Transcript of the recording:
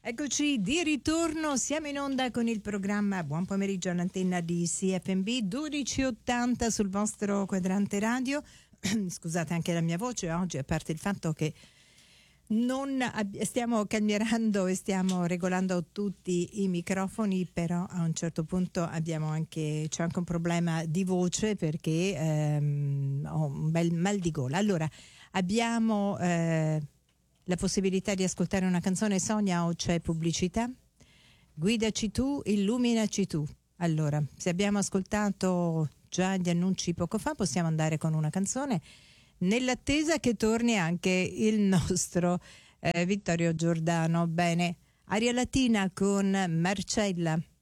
Eccoci di ritorno, siamo in onda con il programma Buon pomeriggio all'antenna di CFMB 1280 sul vostro quadrante radio. Scusate anche la mia voce oggi, a parte il fatto che stiamo calmierando e stiamo regolando tutti i microfoni, però a un certo punto c'è anche un problema di voce perché ho un bel mal di gola. Allora, abbiamo la possibilità di ascoltare una canzone, Sonia, o c'è pubblicità? Guidaci tu, illuminaci tu. Allora, se abbiamo ascoltato già gli annunci poco fa, possiamo andare con una canzone, nell'attesa che torni anche il nostro Vittorio Giordano. Bene, aria latina con Marcella.